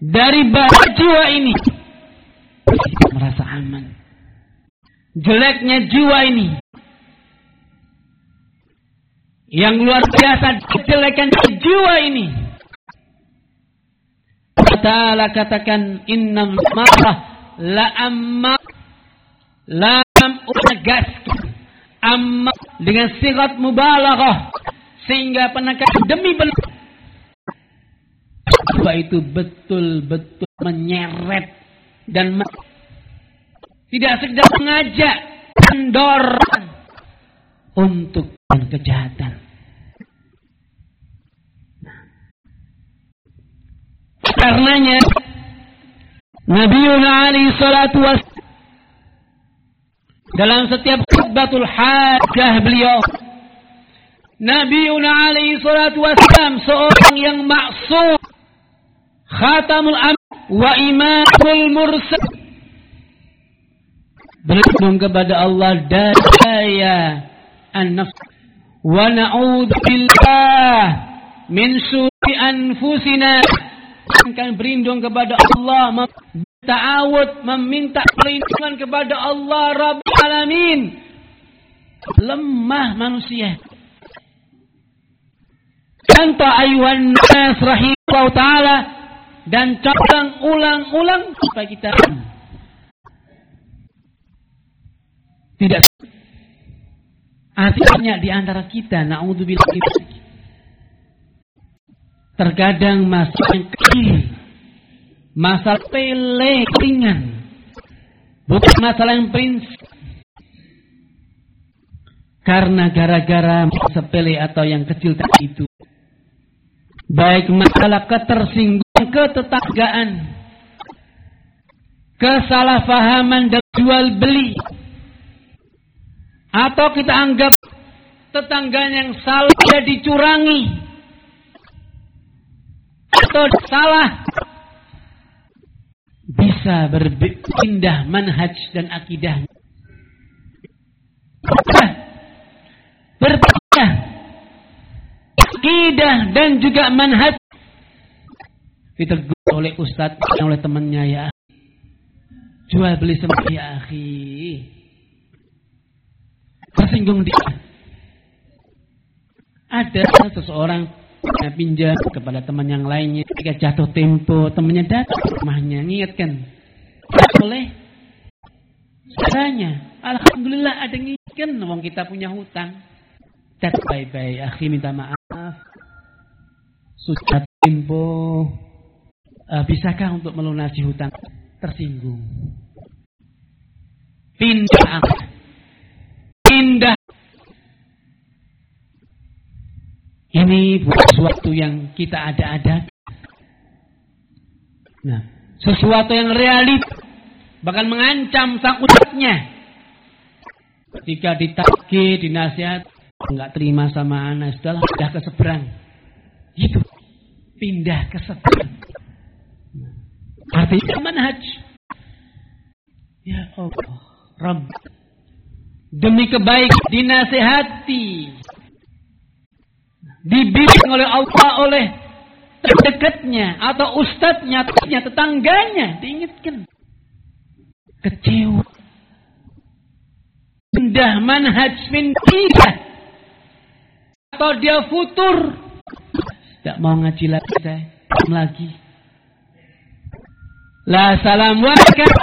dari bahaya jiwa ini. Merasa aman. Jeleknya jiwa ini, yang luar biasa kejelekan jiwa ini, Ta'ala katakan innam marah la amma lam unagas amma dengan sigat mubalaghah sehingga penekan demi jiwa itu betul-betul menyeret dan tidak sekedar mengajak, mendorong untuk kejahatan. Karenanya Nabi alaihi salatu wassalam dalam setiap khutbatul hajah beliau, Nabi alaihi salatu wassalam seorang yang maksum, khatamul anbiya wa imamul mursal, berlindung kepada Allah dari bahaya an-nafs wa na'udzu billah min syururi anfusina, akan berlindung kepada Allah, ta'awud, meminta perlindungan kepada Allah Rabbul Alamin. Lemah manusia. Contoh ayuhan nas rahimahullah ta'ala, dan cabang ulang-ulang supaya kita tidak artinya di antara kita, na'udzubillah, terkadang masalah yang kecil, masalah sepele ringan, bukan masalah yang prinsip, karena gara-gara sepele atau yang kecil tadi itu, baik masalah ketersinggungan, ketetanggaan, kesalahpahaman dan jual beli, atau kita anggap tetangganya yang salah tidak dicurangi atau salah, bisa berpindah manhaj dan akidahnya, berpindah akidah dan juga manhaj. Ditegur oleh ustaz, oleh temannya, ya jual beli sama ya akhi, tersinggung dia. Ada seseorang pinjam kepada teman yang lainnya, ketika jatuh tempo temannya datang ke rumahnya, ngingatkan, boleh caranya, alhamdulillah ada ngingatkan, wong kita punya hutang. Dat bye-bye akhi, minta maaf, sudah tempo, bisakah untuk melunasi hutang? Tersinggung, pindah. Ini bukan sesuatu yang kita ada-ada. Nah, sesuatu yang realit, bahkan mengancam sang umatnya. Ketika ditagih, dinasihat, enggak terima sama anak, sudahlah, pindah ke seberang. Gitu, pindah ke seberang. Artinya manhaj. Ya Allah, Rabb, demi kebaikan dinasihati, dibimbing oleh Allah, oleh terdekatnya atau ustadznya, tetangganya, diingatkan, kecewa, pindah manhaj, pindah, atau dia futur, tidak mau ngaji lagi, la salam walaikum,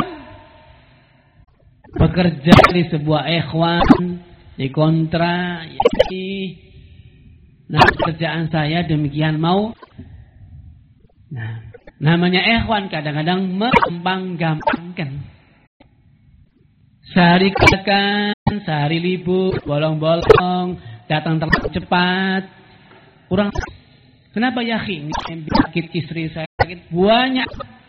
bekerja di sebuah ikhwan, di kontra, nah, kerjaan saya demikian mau. Nah, namanya ikhwan kadang-kadang menggampang-gampangkan. Sehari kerjakan, sehari libur, bolong-bolong, datang terlalu cepat. Kurang. Kenapa ya, akhi? Ini sakit, istri saya sakit, banyak.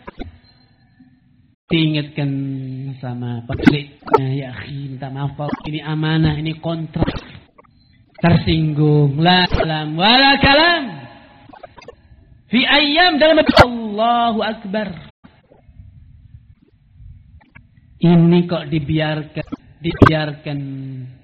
Diingatkan sama pemiliknya, ya akhi, minta maaf, ini amanah, ini kontrak. Tersinggung, la salam wala kalam fi ayyam, dalam Allahu Akbar. Ini kok dibiarkan